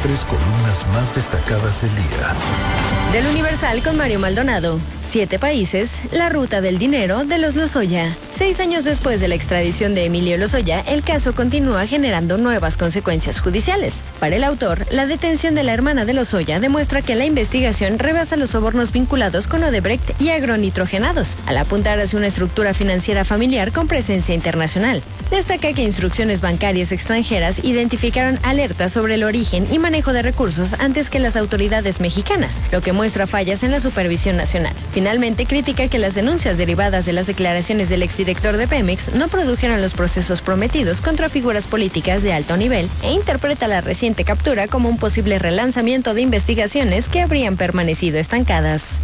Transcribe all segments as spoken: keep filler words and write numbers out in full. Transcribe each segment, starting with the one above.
tres columnas más destacadas del día. Del Universal con Mario Maldonado. Siete países, la ruta del dinero de los Lozoya. Seis años después de la extradición de Emilio Lozoya, el caso continúa generando nuevas consecuencias judiciales. Para el autor, la detención de la hermana de Lozoya demuestra que la investigación rebasa los sobornos vinculados con Odebrecht y agronitrogenados, al apuntar hacia una estructura financiera familiar con presencia internacional. Destaca que instrucciones bancarias extranjeras identificaron alertas sobre el origen y manejo de recursos antes que las autoridades mexicanas, lo que muestra fallas en la supervisión nacional. Finalmente, critica que las denuncias derivadas de las declaraciones del exdirector de Pemex no produjeron los procesos prometidos contra figuras políticas de alto nivel e interpreta la reciente captura como un posible relanzamiento de investigaciones que habrían permanecido estancadas.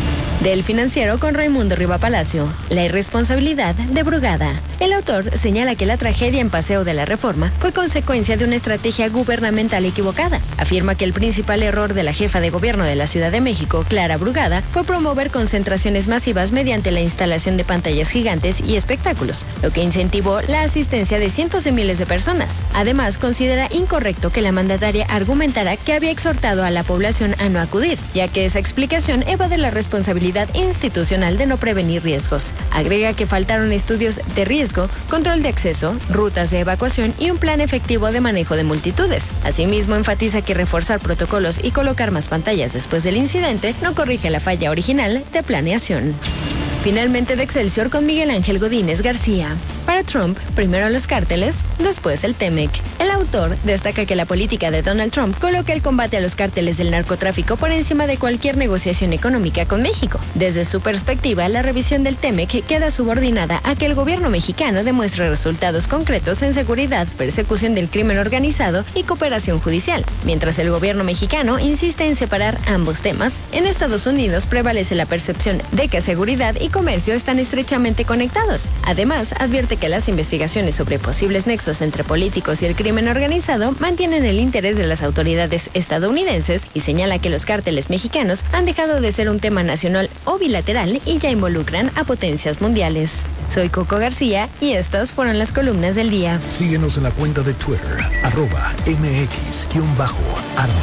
Del Financiero con Raimundo Riva Palacio, la irresponsabilidad de Brugada. El autor señala que la tragedia en Paseo de la Reforma fue consecuencia de una estrategia gubernamental equivocada. Afirma que el principal error de la jefa de gobierno de la Ciudad de México, Clara Brugada, fue promover concentraciones masivas mediante la instalación de pantallas gigantes y espectáculos, lo que incentivó la asistencia de cientos de miles de personas. Además, considera incorrecto que la mandataria argumentara que había exhortado a la población a no acudir, ya que esa explicación evade la responsabilidad institucional de no prevenir riesgos. Agrega que faltaron estudios de riesgo, control de acceso, rutas de evacuación y un plan efectivo de manejo de multitudes. Asimismo, enfatiza que reforzar protocolos y colocar más pantallas después del incidente no corrige la falla original de planeación. Finalmente, de Excelsior con Miguel Ángel Godínez García. Para Trump, primero los cárteles, después el Temec. El autor destaca que la política de Donald Trump coloca el combate a los cárteles del narcotráfico por encima de cualquier negociación económica con México. Desde su perspectiva, la revisión del Temec queda subordinada a que el gobierno mexicano demuestre resultados concretos en seguridad, persecución del crimen organizado y cooperación judicial. Mientras el gobierno mexicano insiste en separar ambos temas, en Estados Unidos prevalece la percepción de que seguridad y comercio están estrechamente conectados. Además, advierte que las investigaciones sobre posibles nexos entre políticos y el crimen organizado mantienen el interés de las autoridades estadounidenses y señala que los cárteles mexicanos han dejado de ser un tema nacional o bilateral y ya involucran a potencias mundiales. Soy Coco García y estas fueron las columnas del día. Síguenos en la cuenta de Twitter, arroba M X guión bajo arma.